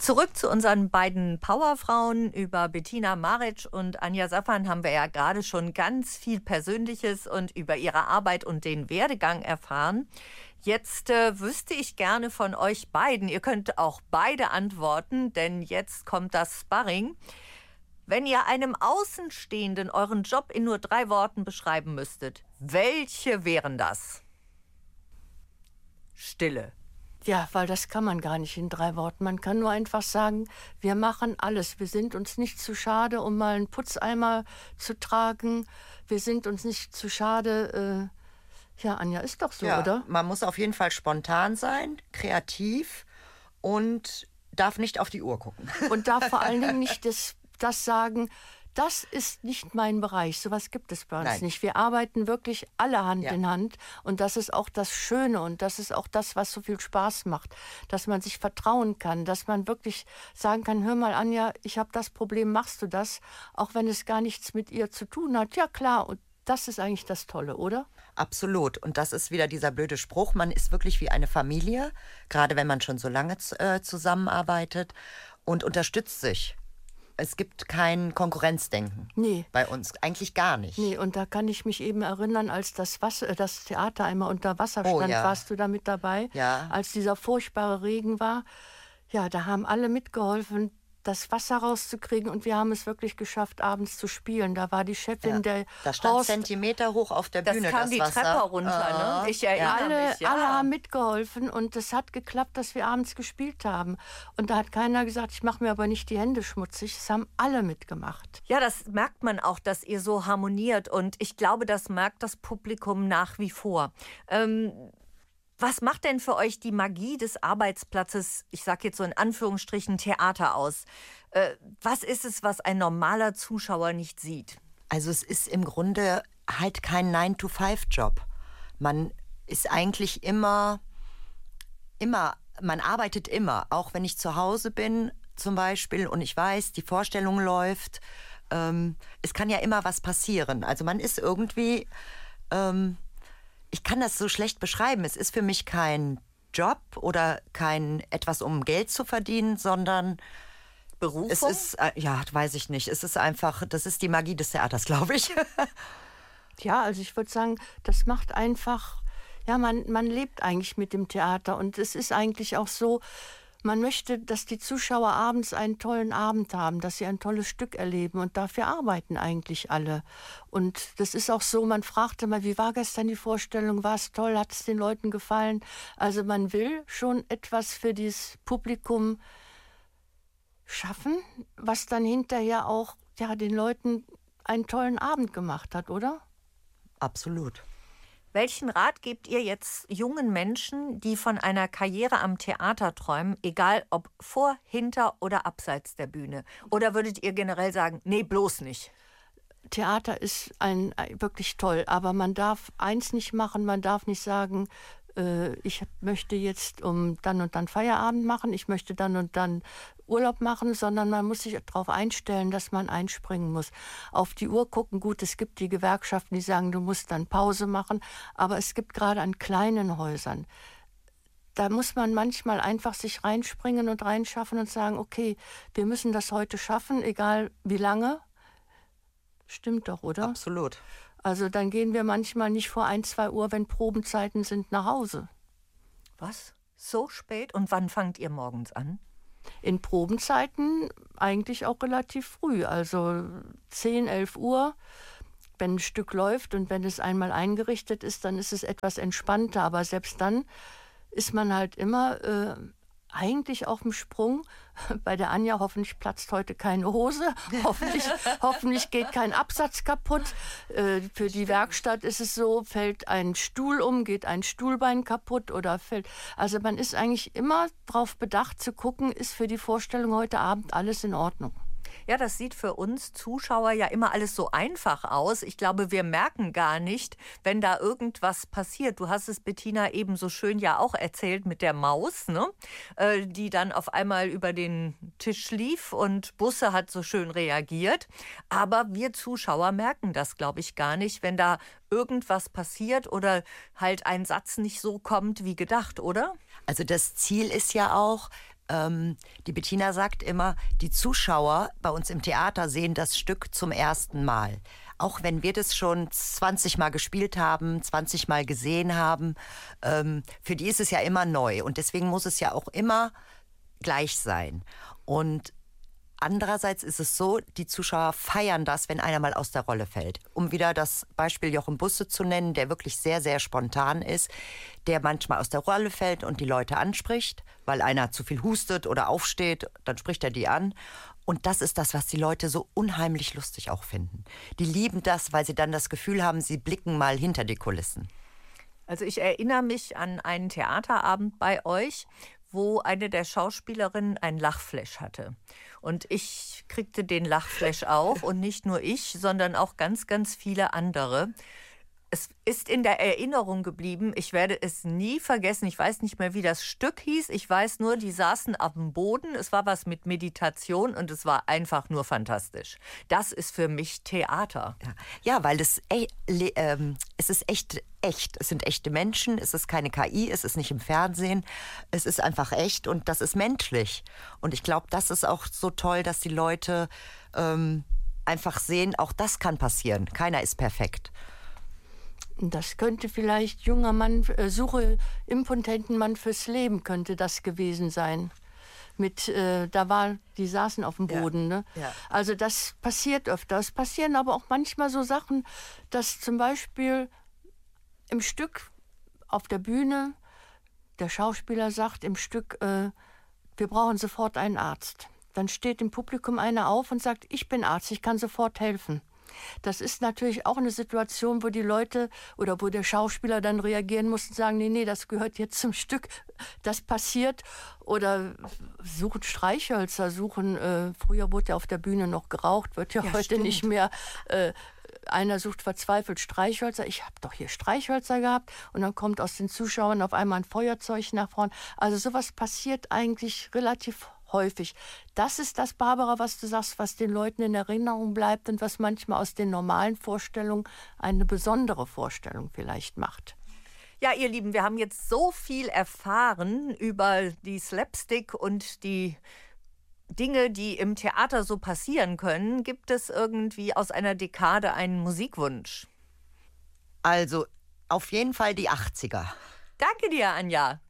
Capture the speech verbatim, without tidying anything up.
Zurück zu unseren beiden Powerfrauen. Über Bettina Maric und Anja Safan haben wir ja gerade schon ganz viel Persönliches und über ihre Arbeit und den Werdegang erfahren. Jetzt äh, wüsste ich gerne von euch beiden, ihr könnt auch beide antworten, denn jetzt kommt das Sparring. Wenn ihr einem Außenstehenden euren Job in nur drei Worten beschreiben müsstet, welche wären das? Stille. Ja, weil das kann man gar nicht in drei Worten. Man kann nur einfach sagen, wir machen alles. Wir sind uns nicht zu schade, um mal einen Putzeimer zu tragen. Wir sind uns nicht zu schade. Äh ja, Anja, ist doch so, ja, oder? Man muss auf jeden Fall spontan sein, kreativ und darf nicht auf die Uhr gucken. Und darf vor allen Dingen nicht das, das sagen, das ist nicht mein Bereich. Sowas gibt es bei uns Nein. nicht. Wir arbeiten wirklich alle Hand Ja. in Hand. Und das ist auch das Schöne und das ist auch das, was so viel Spaß macht. Dass man sich vertrauen kann, dass man wirklich sagen kann, hör mal Anja, ich habe das Problem, machst du das? Auch wenn es gar nichts mit ihr zu tun hat. Ja klar, und das ist eigentlich das Tolle, oder? Absolut. Und das ist wieder dieser blöde Spruch, man ist wirklich wie eine Familie, gerade wenn man schon so lange äh, zusammenarbeitet und unterstützt sich. Es gibt kein Konkurrenzdenken Nee. bei uns, eigentlich gar nicht. Nee, und da kann ich mich eben erinnern, als das, Wasser, das Theater einmal unter Wasser Oh, stand, ja. warst du da mit dabei? Ja. Als dieser furchtbare Regen war. Ja, da haben alle mitgeholfen, das Wasser rauszukriegen und wir haben es wirklich geschafft, abends zu spielen. Da war die Chefin, Ja. der Da stand Horst, Zentimeter hoch auf der Das Bühne kam das die Wasser. Treppe runter, Ah. ne? Ich erinnere alle, mich, ja. alle haben mitgeholfen und es hat geklappt, dass wir abends gespielt haben. Und da hat keiner gesagt, ich mache mir aber nicht die Hände schmutzig. Es haben alle mitgemacht. Ja, das merkt man auch, dass ihr so harmoniert. Und ich glaube, das merkt das Publikum nach wie vor. Ähm, was macht denn für euch die Magie des Arbeitsplatzes, ich sage jetzt so in Anführungsstrichen, Theater aus? Äh, was ist es, was ein normaler Zuschauer nicht sieht? Also es ist im Grunde halt kein nine to five Job. Man ist eigentlich immer, immer, man arbeitet immer. Auch wenn ich zu Hause bin zum Beispiel und ich weiß, die Vorstellung läuft. Ähm, es kann ja immer was passieren. Also man ist irgendwie, ähm, ich kann das so schlecht beschreiben. Es ist für mich kein Job oder kein etwas, um Geld zu verdienen, sondern Berufung? es ist, äh, ja, weiß ich nicht. Es ist einfach, das ist die Magie des Theaters, glaube ich. Ja, also ich würde sagen, das macht einfach, ja, man, man lebt eigentlich mit dem Theater und es ist eigentlich auch so, man möchte, dass die Zuschauer abends einen tollen Abend haben, dass sie ein tolles Stück erleben und dafür arbeiten eigentlich alle. Und das ist auch so, man fragte mal, wie war gestern die Vorstellung, war es toll, hat es den Leuten gefallen? Also man will schon etwas für dieses Publikum schaffen, was dann hinterher auch ja, den Leuten einen tollen Abend gemacht hat, oder? Absolut. Welchen Rat gebt ihr jetzt jungen Menschen, die von einer Karriere am Theater träumen, egal ob vor, hinter oder abseits der Bühne? Oder würdet ihr generell sagen, nee, bloß nicht? Theater ist ein, wirklich toll, aber man darf eins nicht machen, man darf nicht sagen, äh, ich möchte jetzt um dann und dann Feierabend machen, ich möchte dann und dann Urlaub machen, sondern man muss sich darauf einstellen, dass man einspringen muss. Auf die Uhr gucken, gut, es gibt die Gewerkschaften, die sagen, du musst dann Pause machen, aber es gibt gerade an kleinen Häusern, da muss man manchmal einfach sich reinspringen und reinschaffen und sagen, okay, wir müssen das heute schaffen, egal wie lange. Stimmt doch, oder? Absolut. Also dann gehen wir manchmal nicht vor ein, zwei Uhr, wenn Probenzeiten sind, nach Hause. Was? So spät? Und wann fangt ihr morgens an? In Probenzeiten eigentlich auch relativ früh, also zehn, elf Uhr. Wenn ein Stück läuft und wenn es einmal eingerichtet ist, dann ist es etwas entspannter. Aber selbst dann ist man halt immer äh, eigentlich auf dem Sprung. Bei der Anja, hoffentlich platzt heute keine Hose, hoffentlich, hoffentlich geht kein Absatz kaputt. Äh, für die Werkstatt ist es so, fällt ein Stuhl um, geht ein Stuhlbein kaputt oder fällt... Also man ist eigentlich immer darauf bedacht zu gucken, ist für die Vorstellung heute Abend alles in Ordnung. Ja, das sieht für uns Zuschauer ja immer alles so einfach aus. Ich glaube, wir merken gar nicht, wenn da irgendwas passiert. Du hast es, Bettina, eben so schön ja auch erzählt mit der Maus, ne? Äh, die dann auf einmal über den Tisch lief und Busse hat so schön reagiert. Aber wir Zuschauer merken das, glaube ich, gar nicht, wenn da irgendwas passiert oder halt ein Satz nicht so kommt wie gedacht, oder? Also das Ziel ist ja auch, ähm, die Bettina sagt immer, die Zuschauer bei uns im Theater sehen das Stück zum ersten Mal. Auch wenn wir das schon zwanzig Mal gespielt haben, zwanzig Mal gesehen haben, ähm, für die ist es ja immer neu. Und deswegen muss es ja auch immer gleich sein. Und andererseits ist es so, die Zuschauer feiern das, wenn einer mal aus der Rolle fällt. Um wieder das Beispiel Jochen Busse zu nennen, der wirklich sehr, sehr spontan ist, der manchmal aus der Rolle fällt und die Leute anspricht, weil einer zu viel hustet oder aufsteht, dann spricht er die an. Und das ist das, was die Leute so unheimlich lustig auch finden. Die lieben das, weil sie dann das Gefühl haben, sie blicken mal hinter die Kulissen. Also ich erinnere mich an einen Theaterabend bei euch, wo eine der Schauspielerinnen einen Lachflash hatte. Und ich kriegte den Lachflash auch und nicht nur ich, sondern auch ganz, ganz viele andere. Es ist in der Erinnerung geblieben. Ich werde es nie vergessen. Ich weiß nicht mehr, wie das Stück hieß. Ich weiß nur, die saßen auf dem Boden. Es war was mit Meditation und es war einfach nur fantastisch. Das ist für mich Theater. Ja, ja, weil es, äh, ähm, es ist echt, echt. Es sind echte Menschen. Es ist keine K I. Es ist nicht im Fernsehen. Es ist einfach echt und das ist menschlich. Und ich glaube, das ist auch so toll, dass die Leute ähm, einfach sehen, auch das kann passieren. Keiner ist perfekt. Das könnte vielleicht junger Mann, äh, suche impotenten Mann fürs Leben, könnte das gewesen sein. Mit, äh, da war, die saßen auf dem Boden. Ja, Ne? ja. Also das passiert öfter. Es passieren aber auch manchmal so Sachen, dass zum Beispiel im Stück auf der Bühne der Schauspieler sagt im Stück, äh, wir brauchen sofort einen Arzt. Dann steht im Publikum einer auf und sagt, ich bin Arzt, ich kann sofort helfen. Das ist natürlich auch eine Situation, wo die Leute oder wo der Schauspieler dann reagieren muss und sagen, nee, nee, das gehört jetzt zum Stück, das passiert. Oder suchen Streichhölzer, suchen, äh, früher wurde ja auf der Bühne noch geraucht, wird ja, Ja, heute stimmt. nicht mehr. Äh, einer sucht verzweifelt Streichhölzer, ich habe doch hier Streichhölzer gehabt und dann kommt aus den Zuschauern auf einmal ein Feuerzeug nach vorn. Also sowas passiert eigentlich relativ häufig. Das ist das, Barbara, was du sagst, was den Leuten in Erinnerung bleibt und was manchmal aus den normalen Vorstellungen eine besondere Vorstellung vielleicht macht. Ja, ihr Lieben, wir haben jetzt so viel erfahren über die Slapstick und die Dinge, die im Theater so passieren können. Gibt es irgendwie aus einer Dekade einen Musikwunsch? Also auf jeden Fall die achtziger. Danke dir, Anja.